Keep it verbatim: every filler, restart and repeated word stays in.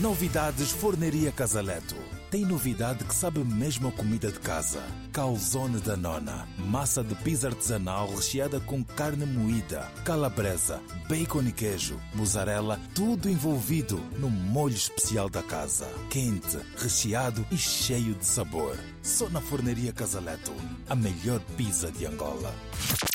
Novidades Forneria Casaleto. Tem novidade que sabe mesmo a comida de casa. Calzone da Nona. Massa de pizza artesanal recheada com carne moída, calabresa, bacon e queijo, mussarela, tudo envolvido no molho especial da casa. Quente, recheado e cheio de sabor. Só na Forneria Casaleto. A melhor pizza de Angola.